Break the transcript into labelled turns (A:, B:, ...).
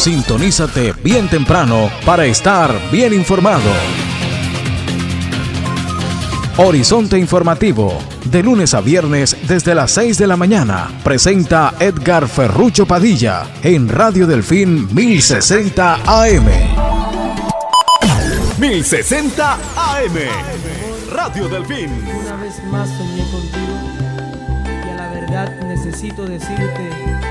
A: Sintonízate bien temprano para estar bien informado. Horizonte Informativo, de lunes a viernes desde las 6 de la mañana, presenta Edgar Ferrucho Padilla en Radio Delfín 1060 AM.
B: 1060 AM, Radio Delfín.
C: Una vez más soñé contigo y a la verdad necesito decirte